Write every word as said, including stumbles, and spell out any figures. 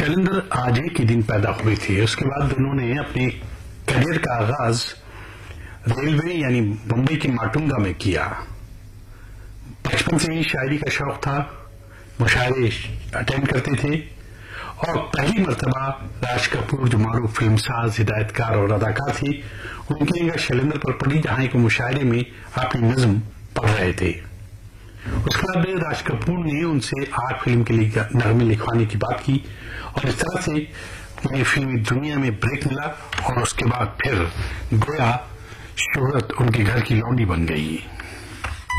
शैलेंद्र आज ही के दिन पैदा हुए थे। उसके बाद उन्होंने अपने करियर का आगाज रेलवे यानी मुंबई के माटुंगा में किया। बचपन से ही शायरी का शौक था, मुशायरे अटेंड करते थे और पहली मर्तबा राज कपूर जो मारूफ फिल्मसाज, हिदायतकार और अदाकार थे, उनकी निगाह शैलेंद्र पर पड़ी, जहां एक मुशायरे में अपनी नज्म पढ़ रहे थे। उसके बाद राज कपूर ने उनसे आर्ट फिल्म के लिए नगमे लिखवाने की बात की और इस तरह से उन्हें फिल्मी दुनिया में ब्रेक मिला और उसके बाद फिर गोया शोहरत उनके घर की लौंडी बन गई।